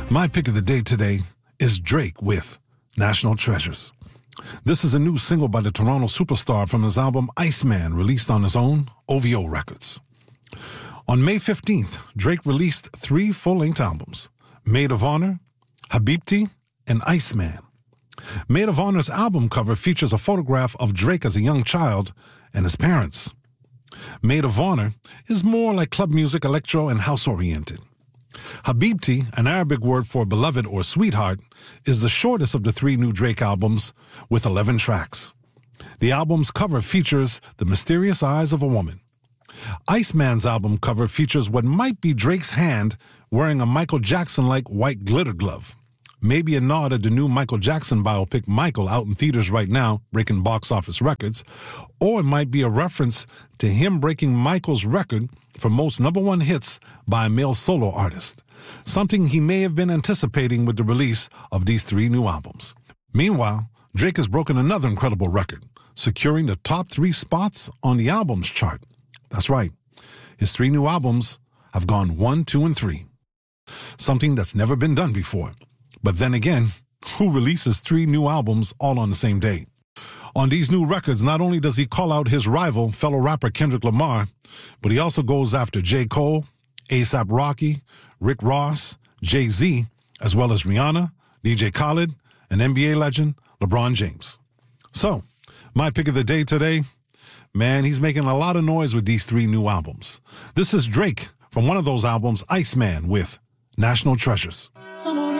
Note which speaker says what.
Speaker 1: My pick of the day today is Drake with National Treasures. This is a new single by the Toronto superstar from his album Iceman, released on his own OVO Records. On May 15th, Drake released 3 full-length albums, Maid of Honor, Habibti, and Iceman. Maid of Honor's album cover features a photograph of Drake as a young child and his parents. Maid of Honor is more like club music, electro, and house-oriented. Habibti, an Arabic word for beloved or sweetheart, is the shortest of the 3 new Drake albums with 11 tracks. The album's cover features the mysterious eyes of a woman. Iceman's album cover features what might be Drake's hand wearing a Michael Jackson-like white glitter glove. Maybe a nod at the new Michael Jackson biopic Michael, out in theaters right now, breaking box office records, or it might be a reference to him breaking Michael's record for most #1 hits by a male solo artist, something he may have been anticipating with the release of these 3 new albums. Meanwhile, Drake has broken another incredible record, securing the top 3 spots on the albums chart. That's right, his 3 new albums have gone 1, 2, and 3, something that's never been done before. But then again, who releases 3 new albums all on the same day? On these new records, not only does he call out his rival, fellow rapper Kendrick Lamar, but he also goes after J. Cole, A$AP Rocky, Rick Ross, Jay-Z, as well as Rihanna, DJ Khaled, and NBA legend LeBron James. So, my pick of the day today, man, he's making a lot of noise with these 3 new albums. This is Drake from one of those albums, Iceman, with National Treasures.